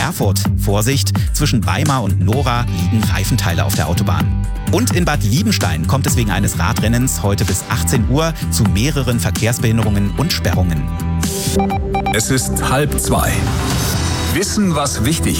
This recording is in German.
Erfurt, Vorsicht, zwischen Weimar und Nora liegen Reifenteile auf der Autobahn. Und in Bad Liebenstein kommt es wegen eines Radrennens heute bis 18 Uhr zu mehreren Verkehrsbehinderungen und Sperrungen. Es ist 1:30. Wissen, was wichtig